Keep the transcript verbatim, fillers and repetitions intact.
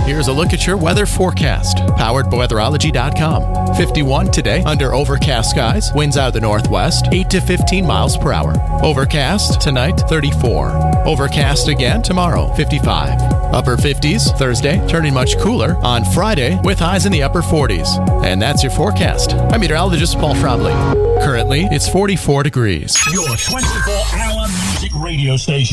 Here's a look at your weather forecast, powered by weatherology dot com. fifty-one today, under overcast skies, winds out of the northwest, eight to fifteen miles per hour. Overcast tonight, thirty-four. Overcast again tomorrow, fifty-five. Upper fifties Thursday, turning much cooler on Friday with highs in the upper forties. And that's your forecast. I'm meteorologist Paul Trombley. Currently, it's forty-four degrees. Your twenty-four hour music radio station.